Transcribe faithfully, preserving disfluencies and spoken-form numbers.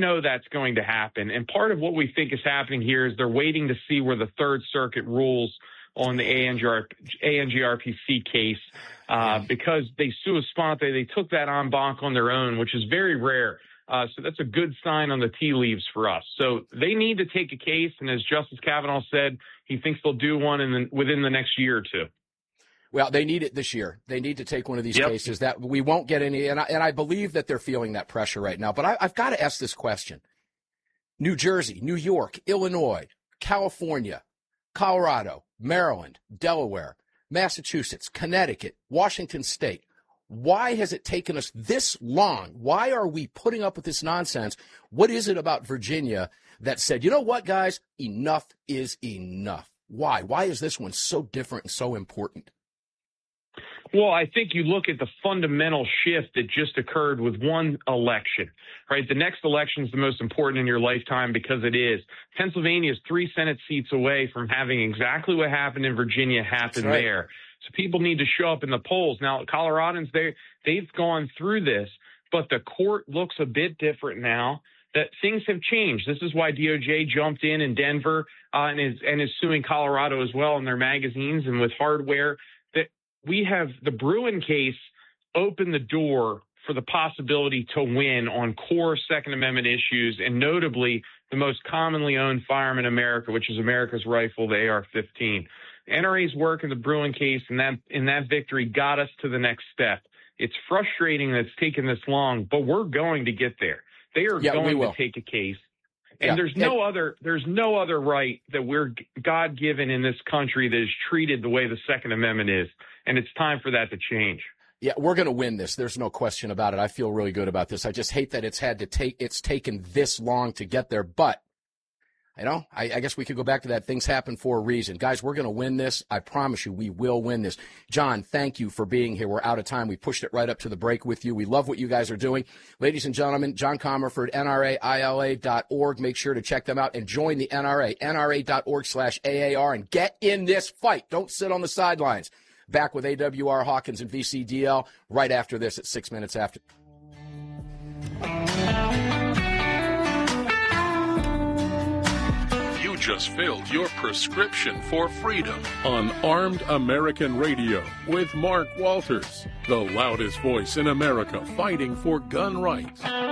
know that's going to happen. And part of what we think is happening here is they're waiting to see where the Third Circuit rules on the A N G R P C case uh, because they sua sponte, they took that en banc on their own, which is very rare. Uh, so that's a good sign on the tea leaves for us. So they need to take a case, and as Justice Kavanaugh said, he thinks they'll do one in the, within the next year or two. Well, they need it this year. They need to take one of these yep. cases. That we won't get any, and I, and I believe that they're feeling that pressure right now. But I, I've got to ask this question. New Jersey, New York, Illinois, California, Colorado, Maryland, Delaware, Massachusetts, Connecticut, Washington State. Why has it taken us this long? Why are we putting up with this nonsense? What is it about Virginia that said, you know what, guys, enough is enough? Why? Why is this one so different and so important? Well, I think you look at the fundamental shift that just occurred with one election, right? The next election is the most important in your lifetime because it is. Pennsylvania is three Senate seats away from having exactly what happened in Virginia happen right. there. So people need to show up in the polls. Now, Coloradans, they, they've gone through this, but the court looks a bit different now. That things have changed. This is why D O J jumped in in Denver uh, and is and is suing Colorado as well in their magazines and with hardware. That we have the Bruen case open the door for the possibility to win on core Second Amendment issues, and notably the most commonly owned firearm in America, which is America's rifle, the A R fifteen. N R A's work in the Bruen case and that in that victory got us to the next step. It's frustrating that it's taken this long, but we're going to get there. They are yeah, going to take a case. And yeah. there's no other there's no other right that we're God-given in this country that is treated the way the Second Amendment is. And it's time for that to change. Yeah, we're going to win this. There's no question about it. I feel really good about this. I just hate that it's had to take it's taken this long to get there. But, you know, I, I guess we could go back to that. Things happen for a reason. Guys, we're going to win this. I promise you we will win this. John, thank you for being here. We're out of time. We pushed it right up to the break with you. We love what you guys are doing. Ladies and gentlemen, John Comerford, N R A I L A dot org. Make sure to check them out and join the N R A, N R A dot org slash A A R, and get in this fight. Don't sit on the sidelines. Back with A W R Hawkins and V C D L right after this at six minutes after. You just filled your prescription for freedom on Armed American Radio with Mark Walters, the loudest voice in America fighting for gun rights.